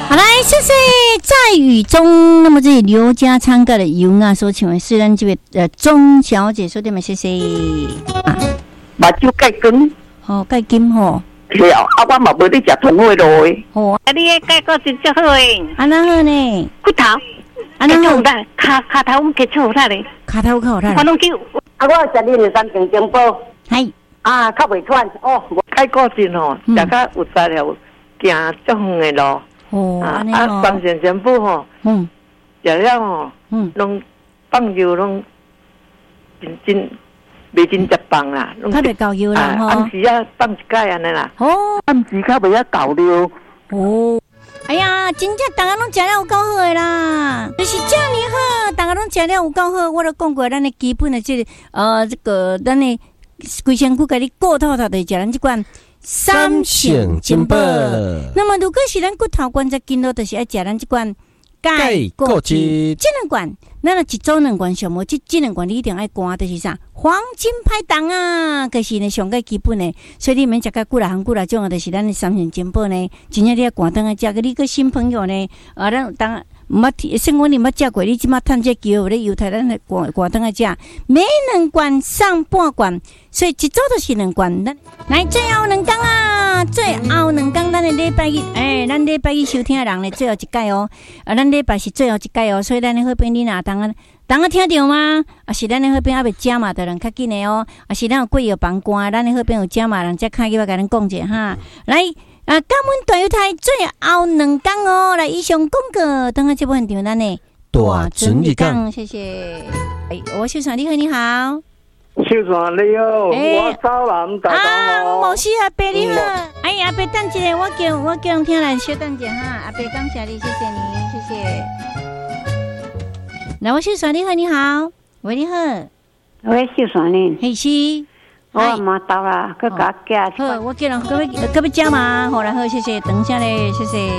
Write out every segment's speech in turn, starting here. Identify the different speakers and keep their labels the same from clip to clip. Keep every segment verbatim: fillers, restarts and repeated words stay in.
Speaker 1: 好来，谢谢在雨中。那么这里刘家参加的油啊，所请问是咱这位呃钟小姐说对吗？谢谢。啊，
Speaker 2: 目睭盖光，
Speaker 1: 好盖金吼。
Speaker 2: 是啊，啊我嘛无咧食通货咯诶。
Speaker 1: 哦，
Speaker 3: 啊，你个盖个真正好诶。
Speaker 1: 安那好呢？
Speaker 3: 骨头，
Speaker 1: 安那好。
Speaker 3: 卡卡头我给错他咧。
Speaker 1: 卡头卡好他。
Speaker 3: 我拢叫
Speaker 2: 啊，我食你两三斤金宝。
Speaker 1: 系。
Speaker 2: 啊，较袂喘哦，盖个真吼，食较有才了，行足远诶路。
Speaker 1: 哦，
Speaker 2: 啊啊！放线全部吼，嗯，食了吼，嗯，拢放油拢真真袂真食饭啦，
Speaker 1: 拢较袂够油啦吼。
Speaker 2: 暗时啊放一盖安尼啦，哦，暗时较袂遐够了。
Speaker 1: 哦，哎呀，真正大家拢食了有够好诶啦，就是这样好，大家拢食了有够好。我都讲过，咱的基本的这个呃这个咱的规身躯，甲你顾透透的食咱这款。三性金宝，那么如果是咱骨头关节筋络，就是爱食咱这罐钙铬质，这两罐，咱若一周两罐上无，这这两罐你一定爱灌，就是啥黄金拍档啊，就是呢上个基本的，所以你免食个久啦，含久啦，种啊，就是咱的三性金宝呢，真正你要灌灯啊，食个你个新朋友呢，啊，咱当。毋捌生活你捌食过，你即马趁这机会有咧犹太咱来挂挂灯来食，每两罐上半罐，所以一周就是两罐。咱来最后两天啊，最后两天，咱的礼拜一，诶、欸，咱礼拜一收听的人呢，最后一届哦，啊，咱礼拜是最后一届哦，所以咱的好朋友你若当啊，当啊听到吗？啊，是咱的好朋友还袂食嘛，的人较紧的哦，啊，是咱有贵药房关，咱的好朋友食嘛，人才开去我甲咱讲者哈，来。啊，感恩大有台最后两天哦，来以上广告，等下这部分场咱呢大准备讲，谢谢。哎，我秀爽你好，你好，
Speaker 4: 秀爽你好，欸、我找人大家
Speaker 1: 好。啊，冇事阿伯你好，哎呀阿伯等一下，我叫我叫人听来小等一下哈，阿伯感谢你，谢谢你，谢谢。来，我秀爽你好，你好，喂你好，
Speaker 3: 喂秀爽你，
Speaker 1: 嘿是。
Speaker 3: 我嘛到啦，佮甲寄。
Speaker 1: 好，我叫人各位各位家嘛，好然后谢谢，等一下咧，谢谢。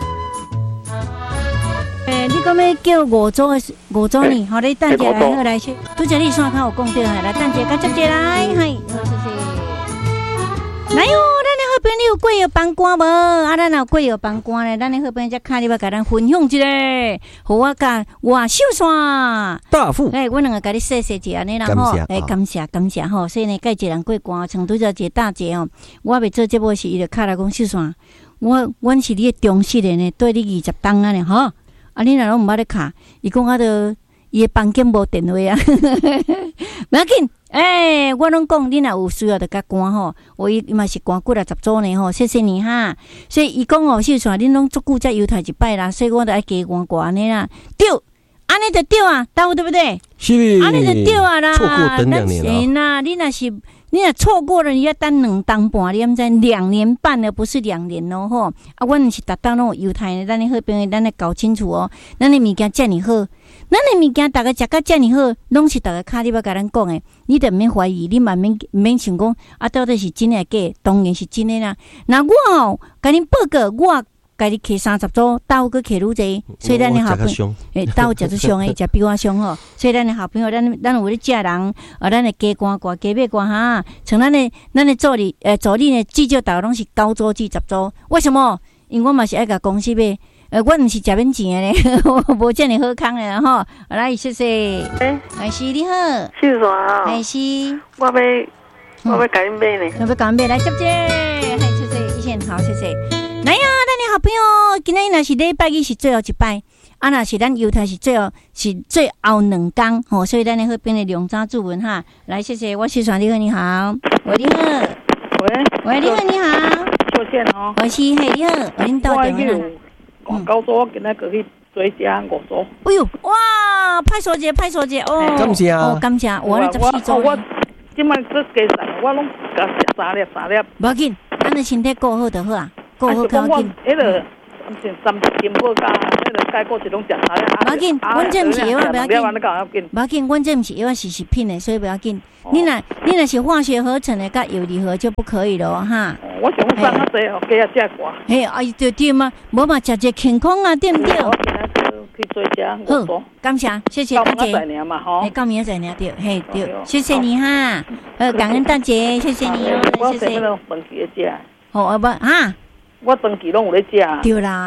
Speaker 1: 诶，你讲要叫五组的五组呢？好，你等一下来，好来去。拄则你线卡有讲对，来等一下，甲接接来，系，好谢谢。来哟，咱的好朋友你有贵药帮官无？啊，咱有贵药帮官咧，咱的好朋友只卡你要甲咱分享一下，互我甲我秀山
Speaker 5: 大富，
Speaker 1: 哎，我两个甲你谢谢一安尼啦吼，哎，感谢感谢吼，所以呢，介一人过关，成拄则一个大姐哦，我未做节目是伊就卡来讲秀山，我阮是你的忠实的呢，对你二十档啊呢吼，啊，你若拢毋捌咧卡，伊讲啊都伊的房间无电话啊，不要紧。哎、欸，我拢讲，你若有需要就甲关吼，我伊嘛是关几啊十组呢吼，谢谢你哈。所以伊讲哦，秀山，恁拢足久才犹太一摆啦，所以我就爱加关关安尼啦。对，安尼就对啊，对不对？
Speaker 5: 是，
Speaker 1: 安尼就对啊啦。
Speaker 5: 错过等两年了。
Speaker 1: 那你若是你若错过了，你要等两当半，你毋知两年半了，不是两年咯吼。啊，阮是逐当拢有犹太的，咱的好朋友，咱来搞清楚哦。咱的物件遮尔好。咱的物件，大家食到遮尔好，拢是大家卡你要甲咱讲的，你著毋免怀疑，你嘛免免想讲啊，到底是真诶假？当然是真诶啦。那我哦，甲恁报告，我甲你摕三十组，倒个摕愈济，所以咱的好朋友，诶，倒食最凶诶，食比我凶吼。所以咱的好朋友，咱咱有咧食人，啊，咱的加官官加买官哈，像咱的咱的助理，诶，助理呢，至少大家拢是九组至十组。为什么？因为我嘛是爱甲公司买。呃，我毋是食免钱诶咧，无遮尔好康诶吼。来，谢谢。诶，海西你好，
Speaker 4: 秀爽啊，
Speaker 1: 海西，
Speaker 4: 我要我要甲你买呢，
Speaker 1: 我要甲你买来接接，嘿，谢谢，一线好，谢谢。来呀，咱的好朋友，今天若是礼拜一是最后一摆，啊，若是咱犹太是最后是最后两天吼，所以咱的好朋友两早注文哈。来，谢谢，我秀爽你好，你好，喂，你好，
Speaker 4: 喂，
Speaker 1: 喂，你好，你好，
Speaker 4: 秀倩哦，
Speaker 1: 我是嘿，你好，我恁到电话。
Speaker 4: 广告组我今仔过去追加五组。
Speaker 1: 哎呦，哇！派手姐，派手姐哦，
Speaker 5: 感谢啊，
Speaker 1: 哦，感谢，我咧十四组。
Speaker 4: 我今摆做加送，我拢加三粒三粒。
Speaker 1: 无要紧，咱的身体顾好就好啊，顾好较要紧。
Speaker 4: 迄个三十斤不加，迄个钙骨是拢食三粒。
Speaker 1: 无要紧，阮这毋是药啊，不要紧。无要紧，阮这毋是药啊，是食品的，所以不要紧。你若你若是化学合成的，甲有离合就不可以了哈。
Speaker 4: 我想送较济哦，加啊食寡。
Speaker 1: 嘿，哎，对对嘛，无嘛食者健康啊，对不对？
Speaker 4: 我今仔去做加五组。
Speaker 1: 感谢，谢谢大姐。
Speaker 4: 到明仔载嘛吼。
Speaker 1: 哎，到明仔载呢，对，嘿对，谢谢你哈。呃，感恩大姐，谢谢你哦，谢谢。
Speaker 4: 我长期咧食。
Speaker 1: 好啊不啊？
Speaker 4: 我长期拢有咧食。
Speaker 1: 对啦。啊，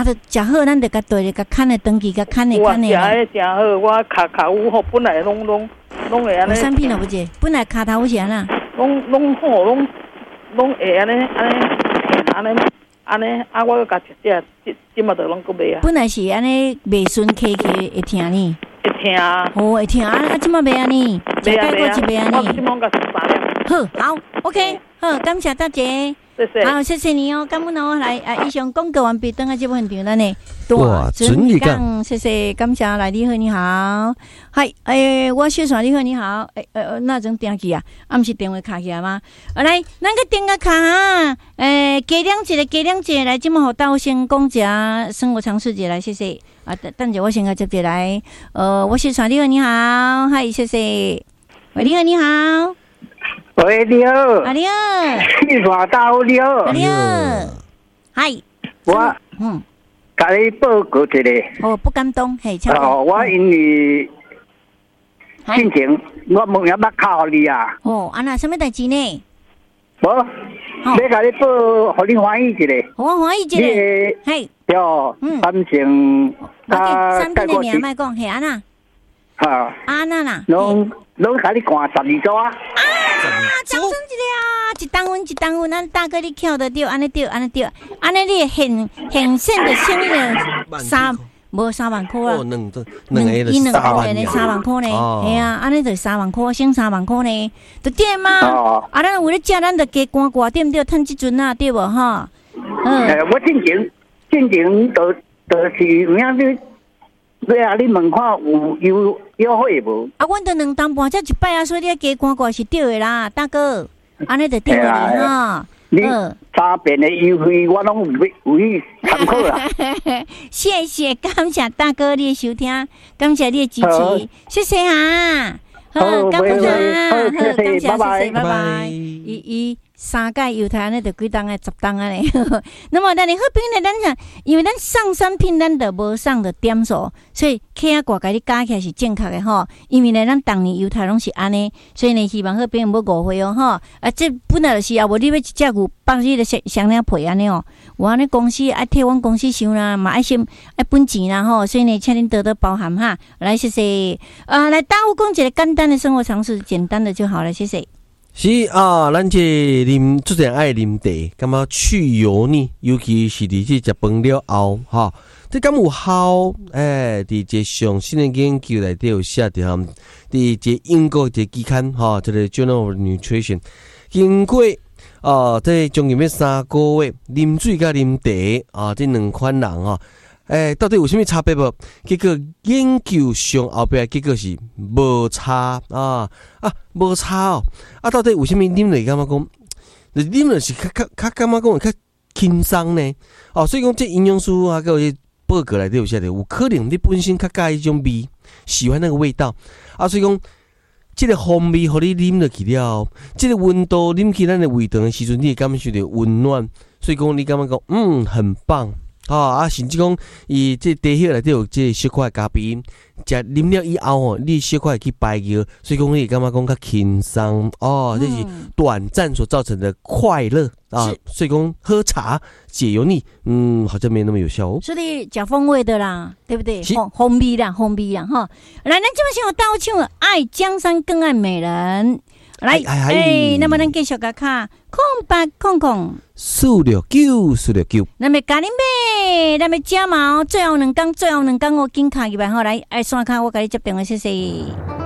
Speaker 1: 啊，著食好，咱著甲对咧，甲砍诶长期，甲砍诶砍诶。
Speaker 4: 我食诶真好，我卡卡有吼，本来拢拢拢会安尼。
Speaker 1: 产品了不姐，本来卡头是安那。
Speaker 4: 拢拢好，拢拢会安尼安尼安尼安尼，啊，我甲食食，即即马著拢搁袂啊。
Speaker 1: 本来是安尼袂顺起起会疼呢。
Speaker 4: 会疼啊！
Speaker 1: 哦，会疼啊！啊，即马袂安尼，
Speaker 4: 袂啊袂啊，
Speaker 1: 袂安尼。
Speaker 4: 我即马甲食三粒。
Speaker 1: 好，好 ，OK， 好，感谢大姐。
Speaker 4: 谢谢。
Speaker 1: 好，谢谢你哦，感恩哦。来，啊，以上广告完毕，等下这部现场咱呢。
Speaker 5: 大准你讲，
Speaker 1: 谢谢，感谢来，你好，你好，嗨，诶、欸，我小爽，你好，你好，诶、欸、呃，那种电去啊？啊，不是电话卡起来吗？啊、来，咱个电个卡啊，诶、欸，加两一个，加两一个，来，今麦互道先讲一生活常识节来，谢谢。啊，等等者我先个接着来，呃，我小爽，你好，你好，嗨，谢谢。喂，你好，你好。
Speaker 6: 喂，你好。
Speaker 1: 啊，你好。
Speaker 6: 你话到你好。
Speaker 1: 你好。嗨。
Speaker 6: 我嗯。甲你报告一个。
Speaker 1: 哦，不敢当，嘿，
Speaker 6: 哦，我因为进前我问下捌考你啊。
Speaker 1: 哦，安那什么代志呢？
Speaker 6: 无，要甲你报，互你欢喜一个。
Speaker 1: 我欢喜一个。嘿。
Speaker 6: 对，三成。
Speaker 1: 啊，产品的名莫讲，嘿安那。
Speaker 6: 哈。
Speaker 1: 安那啦。
Speaker 6: 拢拢甲你看十二组啊。
Speaker 1: 啊，掌声一个啊！一单分一单分，咱大哥你捡得着，安尼对，安尼对，安尼你现现现的剩迄个三无三万块啦。
Speaker 5: 哦，两个两个的三万
Speaker 1: 呢，三万块呢，系啊，安尼就三万块，剩三万块呢，就对嘛。啊，咱为了食，咱就加赶挂，对不对？趁即阵啊，对无哈？
Speaker 6: 嗯。我进前进前都都是有影你。对啊，你问看有有优惠无？
Speaker 1: 啊，阮都两当半才一摆啊，所以你加赶挂是对的啦，大哥，安尼就对了哈。
Speaker 6: 你三遍的优惠我拢有有去参考啦。
Speaker 1: 谢谢，感谢大哥你的收听，感谢你的支持，谢谢哈。好，感谢哈，好，感谢，谢谢，拜拜。一一。三届犹太呢，就几档诶，十档啊咧。那么，但是好朋友咱讲，因为咱上产品咱就无上的点数，所以 K 啊挂甲你加起来是正确的吼。因为呢，咱当年犹太拢是安尼，所以呢，希望好朋友无误会哦吼。啊，这本来就是啊，无你要一只牛放迄个双两皮安尼哦。我安尼公司爱替阮公司想啦，嘛爱先爱本钱啦吼。所以呢，请恁多多包涵哈。来，谢谢。啊，来大户讲一个简单的生活常识，简单的就好了，谢谢。
Speaker 5: 是啊，咱这啉最近爱啉茶，感觉去油腻，尤其是伫这食饭了后，哈，这敢有效？诶、欸，伫这上新的研究内底有写着哈，伫这英国这期刊哈，这个 Journal of Nutrition， 经过啊，这将近要三个月啉水甲啉茶啊，这两款人哈。诶、欸，到底有啥物差别无？结果研究上后壁结果是无差啊啊，无差哦！啊，到底有啥物啉落感觉讲，就啉落是较较较感觉讲会较轻松呢？哦，所以讲这营养师啊，个些报告内底有写的，有可能你本身较介意迄种味，喜欢那个味道啊，所以讲这个风味，互你啉落去了，这个温度啉起咱的胃肠的时阵，你会感受到温暖，所以讲你感觉讲，嗯，很棒。哦啊，甚至讲，伊这茶叶内底有这小块咖啡因，食啉了以后哦，你小块去排尿，所以讲你感觉讲较轻松哦，这是短暂所造成的快乐啊。所以讲喝茶解油腻，嗯，好像没那么有效哦。
Speaker 1: 所以讲风味的啦，对不对？红红味啦，红味啦，哈。来，咱这么先有倒唱《爱江山更爱美人》。来，哎、欸，那么咱继续个卡空八空空
Speaker 5: 四六九四六九，
Speaker 1: 那么咖喱妹，那么加毛，最后两工，最后两工我紧卡一百好来，爱刷卡我给你接电话，谢谢。